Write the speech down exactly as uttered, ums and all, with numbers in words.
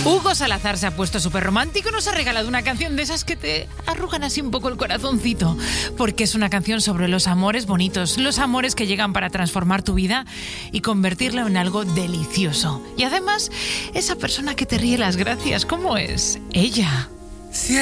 Hugo Salazar se ha puesto súper romántico y nos ha regalado una canción de esas que te arrugan así un poco el corazoncito, porque es una canción sobre los amores bonitos, los amores que llegan para transformar tu vida y convertirla en algo delicioso. Y además, esa persona que te ríe las gracias, ¿cómo es? Ella.